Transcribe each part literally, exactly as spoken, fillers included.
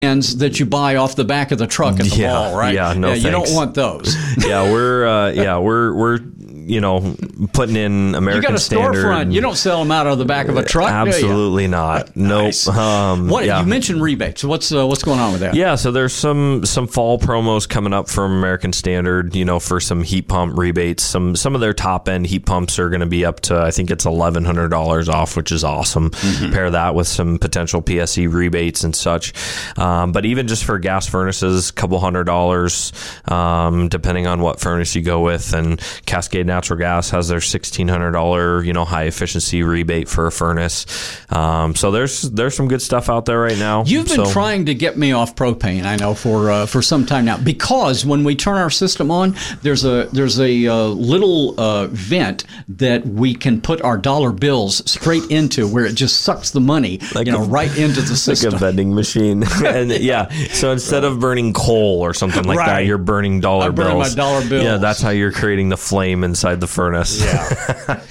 cans that you buy off the back of the truck at the yeah, mall, right? Yeah, no, yeah, you thanks. don't want those. yeah, we're uh, yeah we're we're you know putting in American You got a standard. storefront. You don't sell them out of the back of a truck. Absolutely not. Nice. Nope. Um, what yeah. you mentioned rebates. What's uh, what's going on with that? Yeah, so there's some some fall promos coming up from American Standard, you know, for some heat pump rebates. Some some of their top end heat pumps are going to be up to, I think it's eleven hundred dollars off, which is awesome. Mm-hmm. Pair that with some potential P S E rebates and such. Um, but even just for gas furnaces, a couple hundred dollars, um, depending on what furnace you go with. And Cascade Natural Gas has their sixteen hundred dollars, you know, high efficiency rebate for a furnace. Um, so there's there's some good stuff out there right now. You've been so, trying to get me off propane, I know, for uh, for some time now, because when we turn our system on, there's a there's a uh, little uh, vent that we can put our dollar bills straight into, where it just sucks the money, like you know, a, right into the system. Like a vending machine. And yeah, so instead of burning coal or something like right. that, you're burning dollar I'm bills. burning my dollar bills. Yeah, that's how you're creating the flame inside the furnace. Yeah.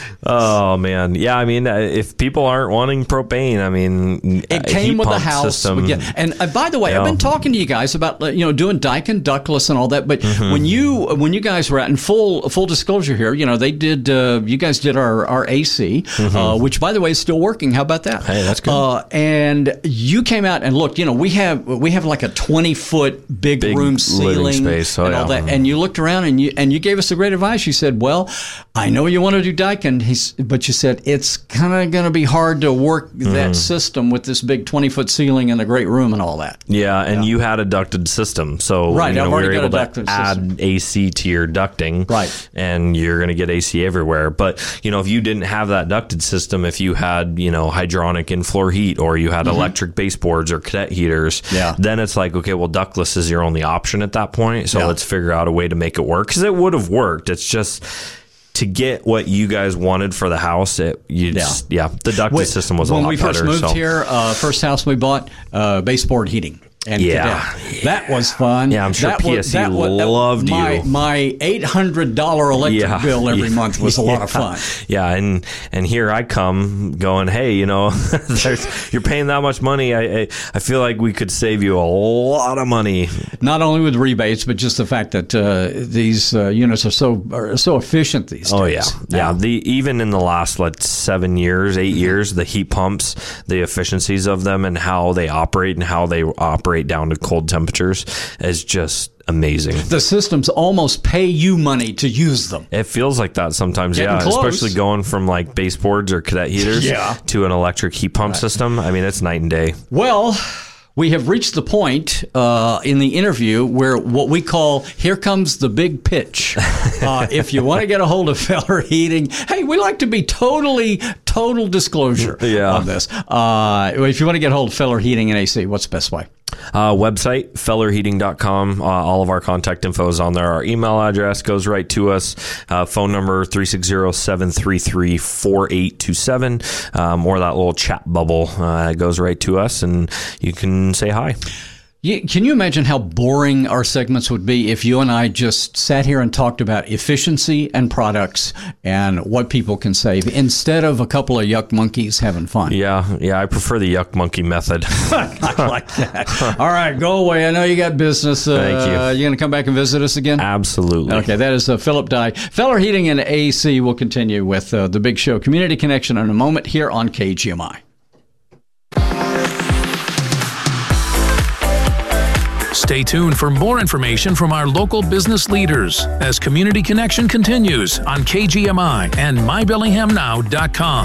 Oh man, yeah. I mean, if people aren't wanting propane, I mean, it came with the house. System, yeah. And uh, by the way, yeah. I've been talking to you guys about uh, you know doing Daikin ductless and all that. But mm-hmm. when you when you guys were at, in full full disclosure here, you know they did. Uh, you guys did our our A C, mm-hmm. uh, which by the way is still working. How about that? Hey, that's good. Uh, and you came out and looked. You know we have we have like a twenty foot big, big room ceiling space. Oh, and all yeah. that. And you looked around and you and you gave us a great advice. You said, "Well, I know you want to do Daikin, he's, but you said." It's kind of going to be hard to work mm. that system with this big twenty foot ceiling and a great room and all that. Yeah, and yeah. you had a ducted system, so right, you know, I've we were got able a to add system. A C to your ducting, right? And you're going to get A C everywhere. But you know, if you didn't have that ducted system, if you had you know hydronic in floor heat, or you had mm-hmm. electric baseboards or cadet heaters, yeah. then it's like, okay, well, ductless is your only option at that point. So yeah. let's figure out a way to make it work, because it would have worked. It's just. To get what you guys wanted for the house, it you just, yeah. yeah, the ducted Wait, system was a lot better. When we first better, moved so. here, uh, first house we bought, uh, baseboard heating. And yeah. yeah, that was fun. Yeah, I'm sure that P S E was, that was, that loved my, you. My eight hundred dollars electric yeah. bill every yeah. month was a yeah. lot of fun. Yeah, and and here I come going, hey, you know, there's, you're paying that much money. I, I I feel like we could save you a lot of money. Not only with rebates, but just the fact that uh, these uh, units are so are so efficient these days. Oh yeah, yeah. yeah. The even in the last like seven years, eight years, the heat pumps, the efficiencies of them, and how they operate and how they operate down to cold temperatures is just amazing. The systems almost pay you money to use them. It feels like that sometimes, Getting yeah. close. Especially going from like baseboards or cadet heaters yeah. to an electric heat pump right. system. I mean, it's night and day. Well, we have reached the point uh, in the interview where what we call, here comes the big pitch. Uh, if you want to get a hold of Feller Heating, hey, we like to be totally, total disclosure yeah. on this. Uh, if you want to get a hold of Feller Heating and A C, what's the best way? Uh, website, feller heating dot com. Uh, all of our contact info is on there. Our email address goes right to us. Uh, phone number three six zero, seven three three, four eight two seven. Um, or that little chat bubble uh, goes right to us, and you can say hi. You, can you imagine how boring our segments would be if you and I just sat here and talked about efficiency and products and what people can save instead of a couple of yuck monkeys having fun? Yeah, yeah, I prefer the yuck monkey method. I like that. All right, go away. I know you got business. Uh, Thank you. You going to come back and visit us again? Absolutely. Okay, that is uh, Philip Dye. Feller Heating and A C will continue with uh, the Big Show Community Connection in a moment here on K G M I. Stay tuned for more information from our local business leaders as Community Connection continues on K G M I and my bellingham now dot com.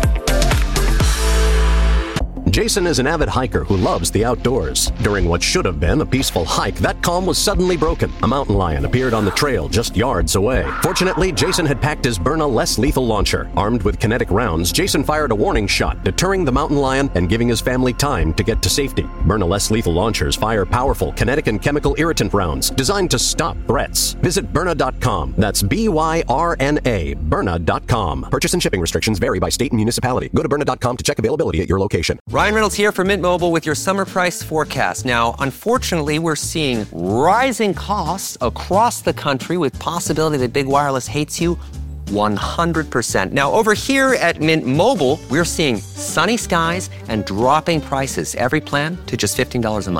Jason is an avid hiker who loves the outdoors. During what should have been a peaceful hike, that calm was suddenly broken. A mountain lion appeared on the trail just yards away. Fortunately, Jason had packed his Byrna less lethal launcher. Armed with kinetic rounds, Jason fired a warning shot, deterring the mountain lion and giving his family time to get to safety. Byrna less lethal launchers fire powerful kinetic and chemical irritant rounds designed to stop threats. Visit Byrna dot com. That's B Y R N A, Byrna dot com. Purchase and shipping restrictions vary by state and municipality. Go to Byrna dot com to check availability at your location. Ryan Reynolds here for Mint Mobile with your summer price forecast. Now, unfortunately, we're seeing rising costs across the country with possibility that big wireless hates you one hundred percent. Now, over here at Mint Mobile, we're seeing sunny skies and dropping prices. Every plan to just fifteen dollars a month.